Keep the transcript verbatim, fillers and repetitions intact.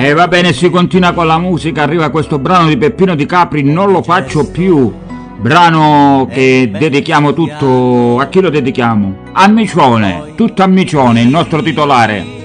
E va bene, si continua con la musica, arriva questo brano di Peppino Di Capri, Non lo faccio più. Brano che dedichiamo tutto... a chi lo dedichiamo? A Micione, tutto a Micione, il nostro titolare.